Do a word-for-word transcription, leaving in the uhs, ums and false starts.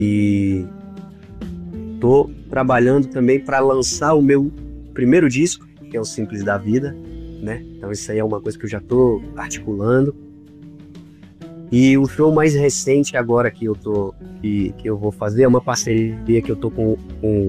E tô trabalhando também para lançar o meu primeiro disco, que é o Simples da Vida, né? Então isso aí é uma coisa que eu já tô articulando. E o show mais recente agora que eu tô que, que eu vou fazer é uma parceria que eu tô com, com